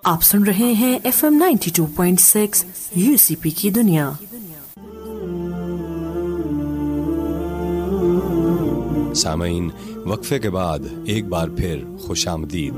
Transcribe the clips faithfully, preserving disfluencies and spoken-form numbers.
آپ سن رہے ہیں F M ninety two point six you سی پی کی دنیا۔ سامعین، وقفے کے بعد ایک بار پھر خوش آمدید۔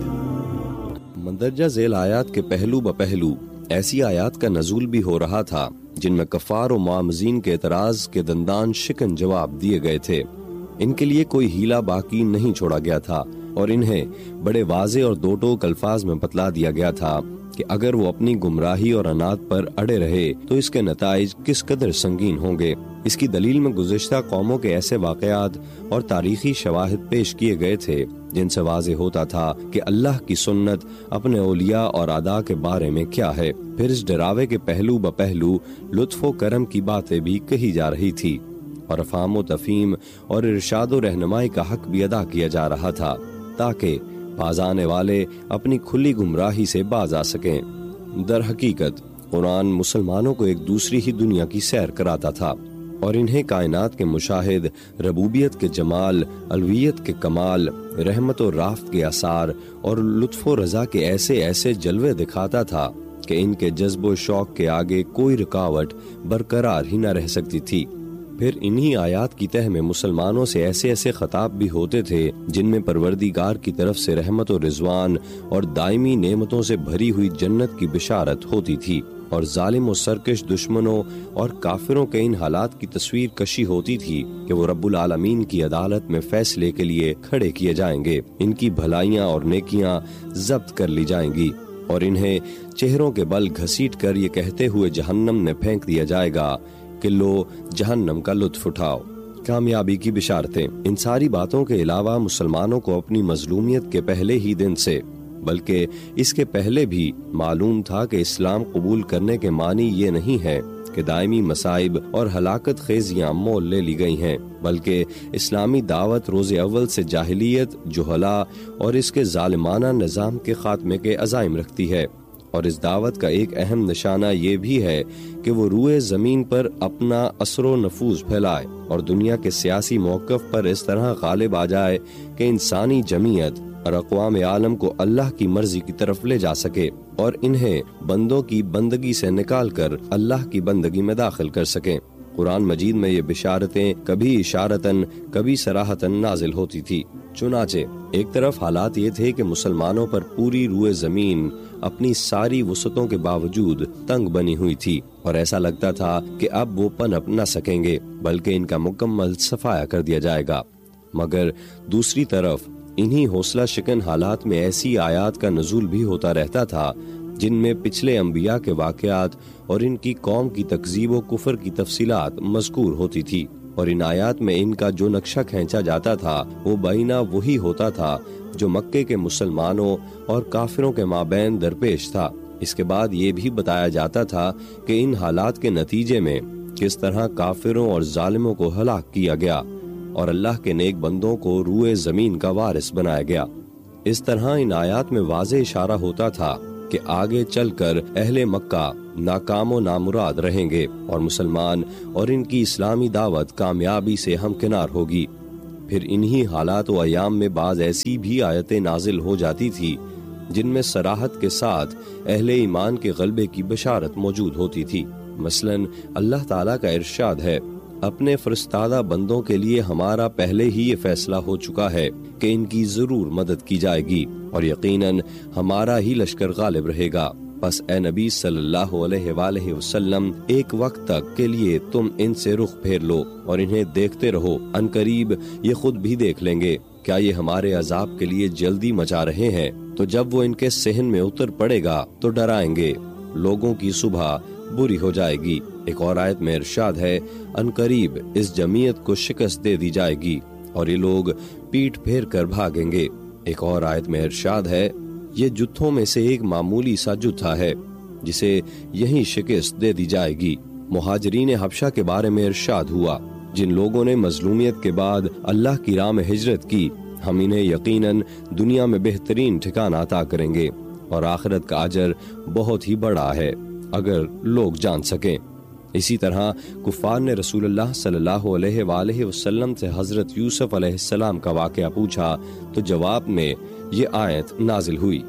مندرجہ ذیل آیات کے پہلو بپہلو ایسی آیات کا نزول بھی ہو رہا تھا جن میں کفار و معامزین کے اعتراض کے دندان شکن جواب دیے گئے تھے۔ ان کے لیے کوئی ہیلا باقی نہیں چھوڑا گیا تھا اور انہیں بڑے واضح اور دو ٹوک الفاظ میں بتلا دیا گیا تھا کہ اگر وہ اپنی گمراہی اور عناد پر اڑے رہے تو اس کے نتائج کس قدر سنگین ہوں گے۔ اس کی دلیل میں گزشتہ قوموں کے ایسے واقعات اور تاریخی شواہد پیش کیے گئے تھے جن سے واضح ہوتا تھا کہ اللہ کی سنت اپنے اولیاء اور اعداء کے بارے میں کیا ہے۔ پھر اس ڈراوے کے پہلو بپہلو لطف و کرم کی باتیں بھی کہی جا رہی تھی اور افہام و تفہیم اور ارشاد و رہنمائی کا حق بھی ادا کیا جا رہا تھا تاکہ باز آنے والے اپنی کھلی گمراہی سے باز آ سکیں۔ در حقیقت قرآن مسلمانوں کو ایک دوسری ہی دنیا کی سیر کراتا تھا اور انہیں کائنات کے مشاہد، ربوبیت کے جمال، الوہیت کے کمال، رحمت و رافت کے آثار اور لطف و رضا کے ایسے ایسے جلوے دکھاتا تھا کہ ان کے جذب و شوق کے آگے کوئی رکاوٹ برقرار ہی نہ رہ سکتی تھی۔ پھر انہی آیات کی تہ میں مسلمانوں سے ایسے ایسے خطاب بھی ہوتے تھے جن میں پروردگار کی طرف سے رحمت و رضوان اور دائمی نعمتوں سے بھری ہوئی جنت کی بشارت ہوتی تھی، اور ظالم و سرکش دشمنوں اور کافروں کے ان حالات کی تصویر کشی ہوتی تھی کہ وہ رب العالمین کی عدالت میں فیصلے کے لیے کھڑے کیے جائیں گے، ان کی بھلائیاں اور نیکیاں ضبط کر لی جائیں گی اور انہیں چہروں کے بل گھسیٹ کر یہ کہتے ہوئے جہنم میں پھینک دیا جائے گا کہ لو جہنم کا لطف اٹھاؤ۔ کامیابی کی بشارتیں۔ ان ساری باتوں کے علاوہ مسلمانوں کو اپنی مظلومیت کے پہلے ہی دن سے بلکہ اس کے پہلے بھی معلوم تھا کہ اسلام قبول کرنے کے معنی یہ نہیں ہے کہ دائمی مصائب اور ہلاکت خیزیاں مول لے لی گئی ہیں، بلکہ اسلامی دعوت روز اول سے جاہلیت، جہلا اور اس کے ظالمانہ نظام کے خاتمے کے عزائم رکھتی ہے، اور اس دعوت کا ایک اہم نشانہ یہ بھی ہے کہ وہ روئے زمین پر اپنا اثر و نفوذ پھیلائے اور دنیا کے سیاسی موقف پر اس طرح غالب آ جائے کہ انسانی جمعیت اور اقوام عالم کو اللہ کی مرضی کی طرف لے جا سکے اور انہیں بندوں کی بندگی سے نکال کر اللہ کی بندگی میں داخل کر سکیں۔ قرآن مجید میں یہ بشارتیں کبھی اشارتاً کبھی صراحتاً نازل ہوتی تھی۔ چنانچہ ایک طرف حالات یہ تھے کہ مسلمانوں پر پوری روئے زمین اپنی ساری وسعتوں کے باوجود تنگ بنی ہوئی تھی اور ایسا لگتا تھا کہ اب وہ پنپ نہ سکیں گے بلکہ ان کا مکمل صفایا کر دیا جائے گا، مگر دوسری طرف انہی حوصلہ شکن حالات میں ایسی آیات کا نزول بھی ہوتا رہتا تھا جن میں پچھلے انبیاء کے واقعات اور ان کی قوم کی تکذیب و کفر کی تفصیلات مذکور ہوتی تھی، اور ان آیات میں ان کا جو نقشہ کھینچا جاتا تھا وہ بینہ وہی ہوتا تھا جو مکے کے مسلمانوں اور کافروں کے مابین درپیش تھا۔ اس کے بعد یہ بھی بتایا جاتا تھا کہ ان حالات کے نتیجے میں کس طرح کافروں اور ظالموں کو ہلاک کیا گیا اور اللہ کے نیک بندوں کو روئے زمین کا وارث بنایا گیا۔ اس طرح ان آیات میں واضح اشارہ ہوتا تھا کہ آگے چل کر اہل مکہ ناکام و نامراد رہیں گے اور مسلمان اور ان کی اسلامی دعوت کامیابی سے ہمکنار ہوگی۔ پھر انہی حالات و ایام میں بعض ایسی بھی آیتیں نازل ہو جاتی تھی جن میں صراحت کے ساتھ اہل ایمان کے غلبے کی بشارت موجود ہوتی تھی۔ مثلاً اللہ تعالیٰ کا ارشاد ہے، اپنے فرستادہ بندوں کے لیے ہمارا پہلے ہی یہ فیصلہ ہو چکا ہے کہ ان کی ضرور مدد کی جائے گی اور یقیناً ہمارا ہی لشکر غالب رہے گا۔ بس اے نبی صلی اللہ علیہ وآلہ وسلم ایک وقت تک کے لیے تم ان سے رخ پھیر لو اور انہیں دیکھتے رہو، ان قریب یہ خود بھی دیکھ لیں گے۔ کیا یہ ہمارے عذاب کے لیے جلدی مچا رہے ہیں؟ تو جب وہ ان کے صحن میں اتر پڑے گا تو ڈرائیں گے، لوگوں کی صبح بری ہو جائے گی۔ ایک اور آیت میں ارشاد ہے، ان قریب اس جمعیت کو شکست دے دی جائے گی اور یہ لوگ پیٹ پھیر کر بھاگیں گے۔ ایک اور آیت میں ارشاد ہے، یہ جتھوں میں سے ایک معمولی سا جتھا ہے جسے یہیں شکست دے دی جائے گی۔ مہاجرین حبشہ کے بارے میں ارشاد ہوا، جن لوگوں نے مظلومیت کے بعد اللہ کی راہ میں ہجرت کی، ہم انہیں یقیناً دنیا میں بہترین ٹھکانہ عطا کریں گے اور آخرت کا اجر بہت ہی بڑا ہے اگر لوگ جان سکیں۔ اسی طرح کفار نے رسول اللہ صلی اللہ علیہ وآلہ وسلم سے حضرت یوسف علیہ السلام کا واقعہ پوچھا تو جواب میں یہ آیت نازل ہوئی،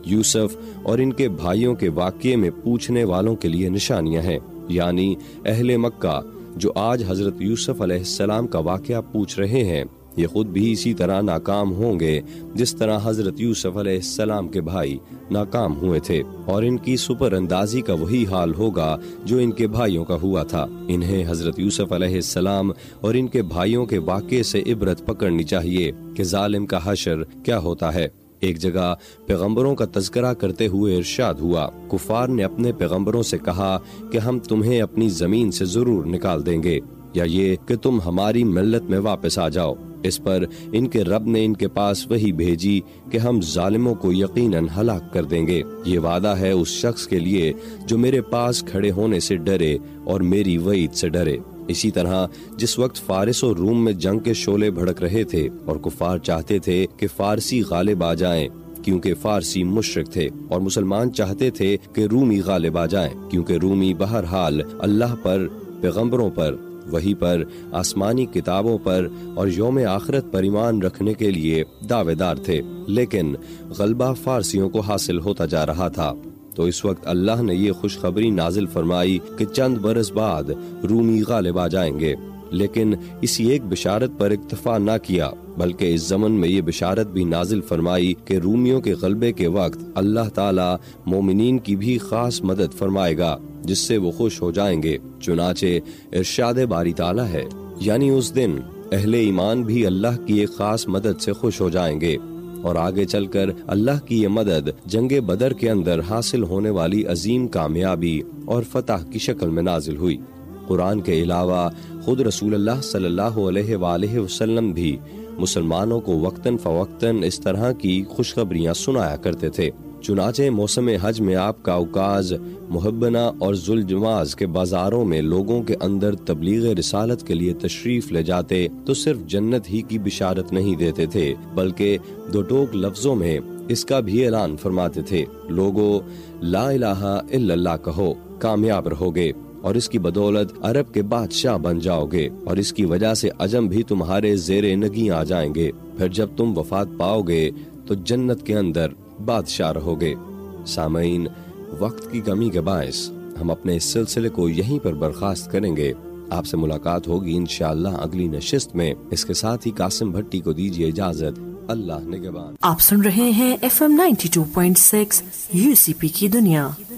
یوسف اور ان کے بھائیوں کے واقعے میں پوچھنے والوں کے لیے نشانیاں ہیں، یعنی اہل مکہ جو آج حضرت یوسف علیہ السلام کا واقعہ پوچھ رہے ہیں، یہ خود بھی اسی طرح ناکام ہوں گے جس طرح حضرت یوسف علیہ السلام کے بھائی ناکام ہوئے تھے، اور ان کی سپر اندازی کا وہی حال ہوگا جو ان کے بھائیوں کا ہوا تھا۔ انہیں حضرت یوسف علیہ السلام اور ان کے بھائیوں کے واقعے سے عبرت پکڑنی چاہیے کہ ظالم کا حشر کیا ہوتا ہے۔ ایک جگہ پیغمبروں کا تذکرہ کرتے ہوئے ارشاد ہوا، کفار نے اپنے پیغمبروں سے کہا کہ ہم تمہیں اپنی زمین سے ضرور نکال دیں گے، یا یہ کہ تم ہماری ملت میں واپس آ جاؤ۔ اس پر ان کے رب نے ان کے پاس وحی بھیجی کہ ہم ظالموں کو یقیناً ہلاک کر دیں گے۔ یہ وعدہ ہے اس شخص کے لیے جو میرے پاس کھڑے ہونے سے ڈرے اور میری وعید سے ڈرے۔ اسی طرح جس وقت فارس اور روم میں جنگ کے شعلے بھڑک رہے تھے اور کفار چاہتے تھے کہ فارسی غالب آ جائیں کیونکہ فارسی مشرک تھے، اور مسلمان چاہتے تھے کہ رومی غالب آ جائیں کیونکہ رومی بہرحال اللہ پر، پیغمبروں پر، وحی پر، آسمانی کتابوں پر اور یوم آخرت پر ایمان رکھنے کے لیے دعوے دار تھے، لیکن غلبہ فارسیوں کو حاصل ہوتا جا رہا تھا۔ تو اس وقت اللہ نے یہ خوشخبری نازل فرمائی کہ چند برس بعد رومی غالب آ جائیں گے، لیکن اسی ایک بشارت پر اکتفا نہ کیا بلکہ اس زمن میں یہ بشارت بھی نازل فرمائی کہ رومیوں کے غلبے کے وقت اللہ تعالی مومنین کی بھی خاص مدد فرمائے گا جس سے وہ خوش ہو جائیں گے۔ چنانچہ ارشاد باری تعالی ہے، یعنی اس دن اہل ایمان بھی اللہ کی ایک خاص مدد سے خوش ہو جائیں گے، اور آگے چل کر اللہ کی یہ مدد جنگ بدر کے اندر حاصل ہونے والی عظیم کامیابی اور فتح کی شکل میں نازل ہوئی۔ قرآن کے علاوہ خود رسول اللہ صلی اللہ علیہ وآلہ وسلم بھی مسلمانوں کو وقتاً فوقتاً اس طرح کی خوشخبریاں سنایا کرتے تھے۔ چنانچہ موسم حج میں آپ کا اوکاز، محبنہ اور ذوالجواز کے بازاروں میں لوگوں کے اندر تبلیغ رسالت کے لیے تشریف لے جاتے تو صرف جنت ہی کی بشارت نہیں دیتے تھے بلکہ دو ٹوک لفظوں میں اس کا بھی اعلان فرماتے تھے، لوگو لا الہ الا اللہ کہو، کامیاب رہو گے اور اس کی بدولت عرب کے بادشاہ بن جاؤ گے، اور اس کی وجہ سے عجم بھی تمہارے زیر نگیں آ جائیں گے، پھر جب تم وفات پاؤ گے تو جنت کے اندر بادشاہ رہو گے۔ سامعین، وقت کی کمی کے باعث ہم اپنے اس سلسلے کو یہیں پر برخاست کریں گے۔ آپ سے ملاقات ہوگی انشاءاللہ اگلی نشست میں۔ اس کے ساتھ ہی قاسم بھٹی کو دیجیے اجازت۔ اللہ نگہبان۔ آپ سن رہے ہیں F M ninety two point six you سی پی کی دنیا۔